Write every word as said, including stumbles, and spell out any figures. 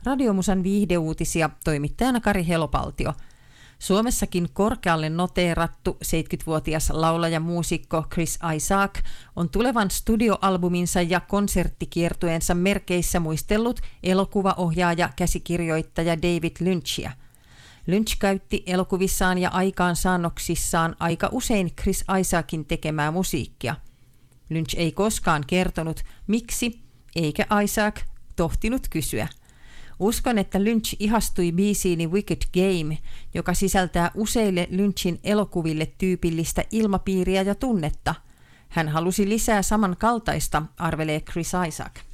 Radiomusan viihdeuutisia, toimittajana Kari Helopaltio. Suomessakin korkealle noteerattu seitsemänkymmentävuotias laulaja-muusikko Chris Isaak on tulevan studioalbuminsa ja konserttikiertueensa merkeissä muistellut elokuvaohjaaja käsikirjoittaja David Lynchia. Lynch käytti elokuvissaan ja aikaansaannoksissaan aika usein Chris Isaakin tekemää musiikkia. Lynch ei koskaan kertonut, miksi, eikä Isaak tohtinut kysyä. Uskon, että Lynch ihastui biisiini Wicked Game, joka sisältää useille Lynchin elokuville tyypillistä ilmapiiriä ja tunnetta. Hän halusi lisää samankaltaista, arvelee Chris Isaak.